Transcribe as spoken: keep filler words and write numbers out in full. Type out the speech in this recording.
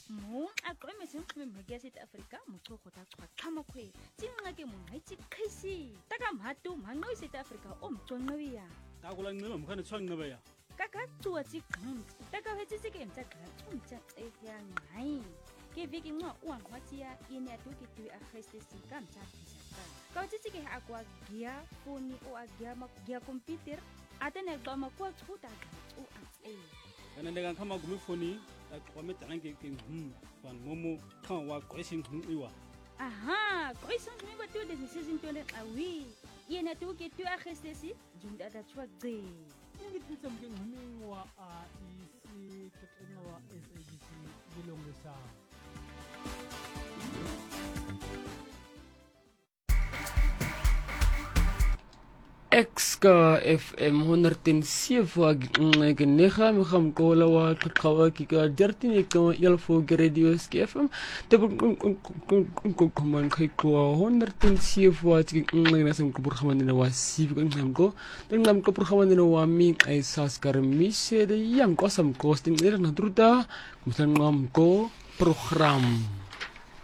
mo a go me seng me me ke South Africa mo tlo go ta tswa tlhamo khwe tsinga ke mo ngaitsi khisi taka mhatu mangqo South Africa o mtsonqeya akula nqeba mkhane tswanqebeya kaka tsuwa tsi qhantsi taka wetsi ke mtsa qa tsuntsa ya ngai ke viki ngwa u ngwatia ine atoke tu a Christesi ka mtsa tsaka ka wetsi ke akwa gia phone o a gia ma gia computer atene qama kwa tshuta u a tse kana ndeka khama gumi phone aqwame tanke ke hm ban momo khan wa question iwa aha question iwa tu de season tole qawi ine atoke tu a Christesi junda da tswa gce ngititsa mke ngumi wa a isi tekena wa S A B C bilongisa Exka F M honderd en zeven ke negen me gaan kola wa tkawa kika dertien ek elf radio F M te kom man kai ko honderd en zeven wa tik nasem ko programma ne wa siv ko ngam ko ngam ko programma ne wa mi ai saskar mi se de yang ko sam ko sting ne na druta ko ngam ko program